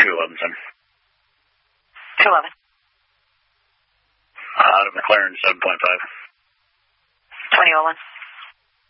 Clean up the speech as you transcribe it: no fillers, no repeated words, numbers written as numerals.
211, sir. 211. Out of McLaren, 7.5. 2001.